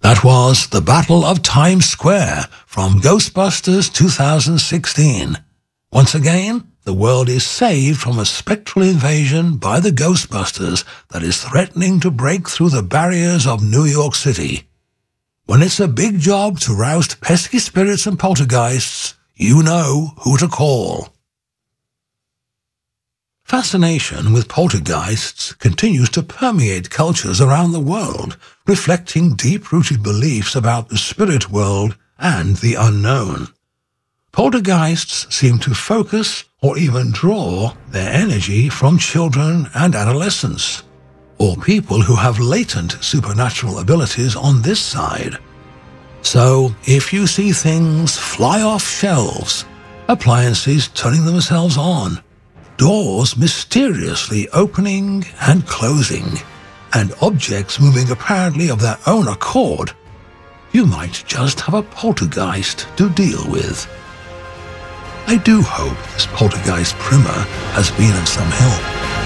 That was the Battle of Times Square from Ghostbusters 2016. Once again, the world is saved from a spectral invasion by the Ghostbusters that is threatening to break through the barriers of New York City. When it's a big job to roust pesky spirits and poltergeists, you know who to call. Fascination with poltergeists continues to permeate cultures around the world, reflecting deep-rooted beliefs about the spirit world and the unknown. Poltergeists seem to focus or even draw their energy from children and adolescents, or people who have latent supernatural abilities on this side. So, if you see things fly off shelves, appliances turning themselves on, doors mysteriously opening and closing, and objects moving apparently of their own accord, you might just have a poltergeist to deal with. I do hope this poltergeist primer has been of some help.